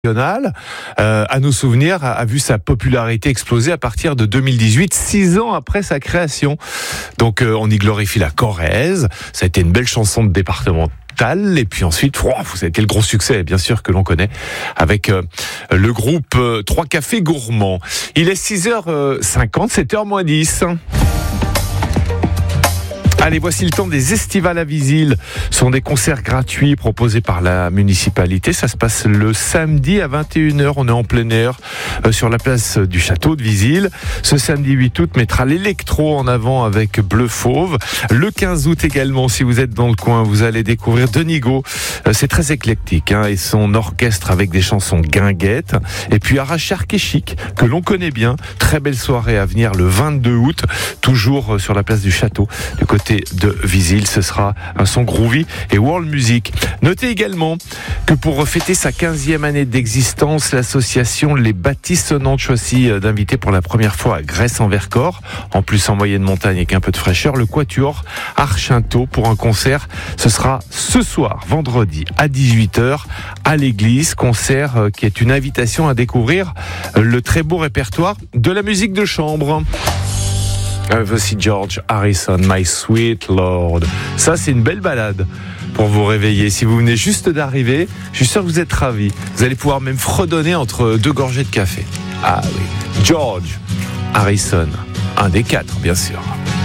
À nos souvenirs, a vu sa popularité exploser à partir de 2018, 6 ans après sa création. Donc on y glorifie la Corrèze, ça a été une belle chanson de départementale. Et puis ensuite, ça a été le gros succès, bien sûr, que l'on connaît, avec le groupe 3 Cafés Gourmands. Il est 6h50, 7h moins 10. Allez, voici le temps des estivales à Visil. Ce sont des concerts gratuits proposés par la municipalité. Ça se passe le samedi à 21h. On est en plein air sur la place du château de Visil. Ce samedi 8 août mettra l'électro en avant avec Bleu Fauve. Le 15 août également, si vous êtes dans le coin, vous allez découvrir Denigo. C'est très éclectique et son orchestre avec des chansons guinguettes. Et puis Arachar Kéchic, que l'on connaît bien. Très belle soirée à venir le 22 août, toujours sur la place du château, du côté de Visil. Ce sera un son groovy et world music. Notez également que pour fêter sa 15e année d'existence, l'association Les Bâtisses Sonnantes choisit d'inviter pour la première fois à Grèce-en-Vercors, en plus en moyenne montagne avec un peu de fraîcheur, le quatuor Archinto pour un concert. Ce sera ce soir, vendredi à 18h à l'église. Concert qui est une invitation à découvrir le très beau répertoire de la musique de chambre. Voici George Harrison, My Sweet Lord. Ça, c'est une belle balade pour vous réveiller. Si vous venez juste d'arriver, je suis sûr que vous êtes ravis. Vous allez pouvoir même fredonner entre 2 gorgées de café. Ah oui, George Harrison, un des 4, bien sûr.